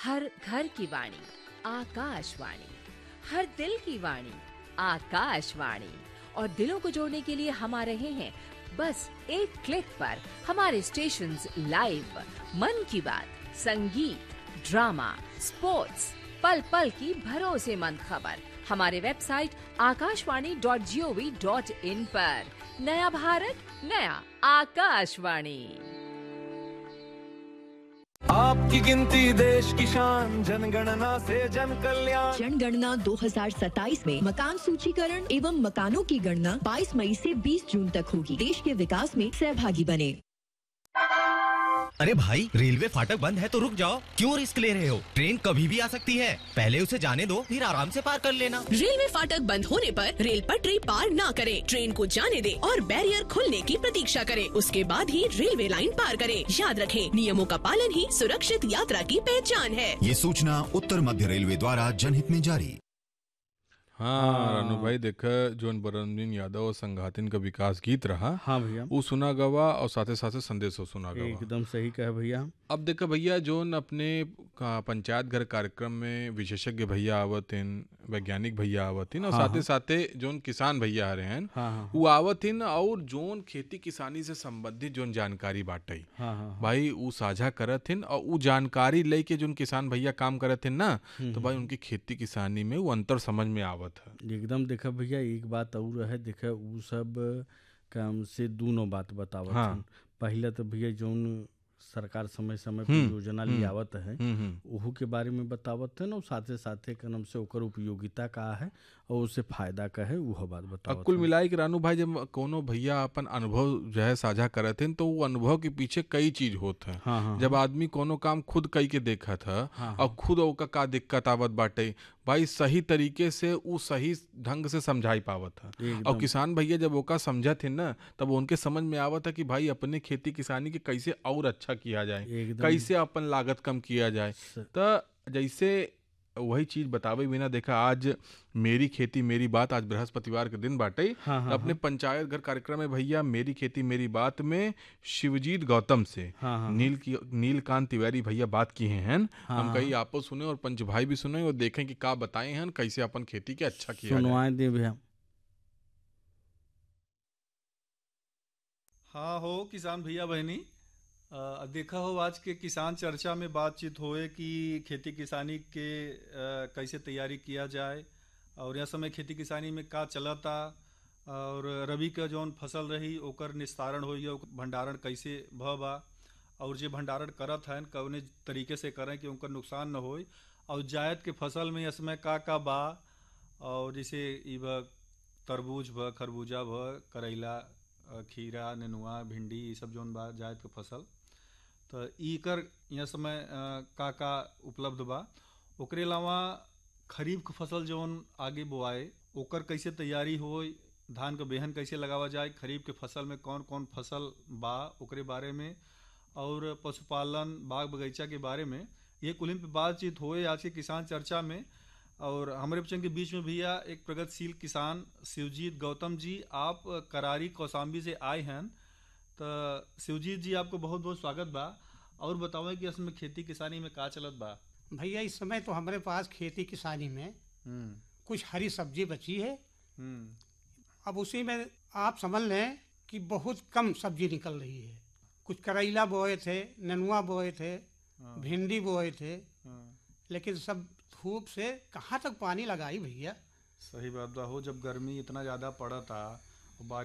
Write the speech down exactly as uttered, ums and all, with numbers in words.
हर घर की वाणी आकाशवाणी, हर दिल की वाणी आकाशवाणी। और दिलों को जोड़ने के लिए हम आ रहे हैं बस एक क्लिक पर। हमारे स्टेशंस लाइव, मन की बात, संगीत, ड्रामा, स्पोर्ट्स, पल पल की भरोसेमंद खबर हमारे website Akashvani dot G O V dot in पर। नया भारत, नया आकाशवाणी। आपकी गिनती देश की शान, जनगणना से जन कल्याण। जनगणना दो हज़ार सत्ताईस में मकान सूचीकरण एवं मकानों की गणना बाईस मई से बीस जून तक होगी। देश के विकास में सहभागी बने। अरे भाई, रेलवे फाटक बंद है तो रुक जाओ, क्यों रिस्क ले रहे हो? ट्रेन कभी भी आ सकती है, पहले उसे जाने दो, फिर आराम से पार कर लेना। रेलवे फाटक बंद होने पर रेल पटरी पार ना करें, ट्रेन को जाने दें और बैरियर खुलने की प्रतीक्षा करें, उसके बाद ही रेलवे लाइन पार करें। याद रखें, नियमों का पालन ही सुरक्षित यात्रा की पहचान है। ये सूचना उत्तर मध्य रेलवे द्वारा जनहित में जारी। हाँ रानू भाई, देखा जोन बरनदीन यादव और संघातिन का विकास गीत रहा। हाँ भैया, वो सुना गवा और साथे साथे संदेश हो सुना गवा। एकदम सही कहा भैया। अब देखा भैया, जोन अपने का पंचायत घर कार्यक्रम में विशेषज्ञ भैया आवतिन, वैज्ञानिक भैया आवतिन और हाँ, साथे साथे जोन किसान भैया आ रहे हैं, हाँ, हाँ, वो आवतिन और जोन खेती किसानी से संबंधित जोन जानकारी बांटई, हाँ, हाँ, भाई वो साझा करथिन और वो जानकारी लेके जोन किसान भैया काम करथिन ना, तो भाई उनकी खेती किसानी में वो अंतर समझ में आवत है। एकदम देखा भैया, एक बात और है, देखा वो सब काम से दोनों बात बतावत हाँ। हन। पहले तो भैया जौन सरकार समय समय पर योजना लियावत है ओहू के बारे में बतावत है ना, साथे साथे कदम से ओकर उपयोगिता का है और उससे फायदा का है वो बात बतावत। कुल मिलाई के रानू भाई, जब कोनो भैया अपन अनुभव जो है साझा करत हैं तो वो अनुभव के पीछे कई चीज होत है। हाँ, हाँ, जब आदमी कोनो काम खुद कई के देखा था, हाँ, और खुद ओका का दिक्कत आवत बाटे, भाई सही तरीके से वो सही ढंग से समझाई पावत है। और किसान भैया जब ओका समझत है ना, तब उनके समझ में आवत है कि भाई अपने खेती किसानी के कैसे और अच्छा किया जाए, कैसे अपन लागत कम किया जाए। तो जैसे वही चीज बतावे बिना, देखा आज मेरी खेती मेरी बात, आज बृहस्पतिवार के दिन बाटे, हाँ, हाँ, तो अपने पंचायत घर कार्यक्रम में भैया मेरी खेती मेरी बात में शिवजीत गौतम से हाँ, हाँ, नील की नीलकांत तिवारी भैया बात किए हैं। हाँ, हम कई आपो सुने और पंच भाई भी सुने और देखें कि का बताए हैं, कैसे अपन खेती के अच्छा किया सुनवाए दे भैया। हाँ हो किसान भैया बहनी, आ, देखा हो आज के किसान चर्चा में बातचीत होए कि खेती किसानी के आ, कैसे तैयारी किया जाए और यह समय खेती किसानी में का चलता और रबी का जौन फसल रही ओकर निस्तारण होई, भंडारण कैसे भ बा और जे भंडारण करत हैं कौने तरीके से करें कि उनका नुकसान न होए, और जायद के फसल में इसमें का का बा, और जैसे ई भ तरबूज भ, खरबूजा भ, करेला, खीरा, नेनुआ, भिंडी, ये सब जौन बा जायद के फसल, तो इकर यह समय का का उपलब्ध बा। ओकरे अलावा खरीफ के फसल जौन आगे बोआए ओकर कैसे तैयारी हो, धान का बेहन कैसे लगावा जाए, खरीफ के फसल में कौन कौन फसल बा ओकरे बारे में, और पशुपालन बाग बगीचा के बारे में, ये कुल पे बातचीत होए आज के किसान चर्चा में। और हमारे बच्चों के बीच में भैया एक प्रगतिशील किसान शिवजीत गौतम जी, आप करारी कौसाम्बी से आए हैं। तो शिवजीत जी आपको बहुत बहुत स्वागत बा, और बताओ कि इसमें खेती किसानी में का चलत बा। भैया इस समय तो हमारे पास खेती किसानी में कुछ हरी सब्जी बची है, अब उसी में आप समझ लें कि बहुत कम सब्जी निकल रही है। कुछ करेला बोए थे, नेनुआ बोए थे, भिंडी बोए थे, लेकिन सब धूप से कहाँ तक पानी लगाई भैया। सही बात बा हो, जब गर्मी इतना ज़्यादा पड़ा था,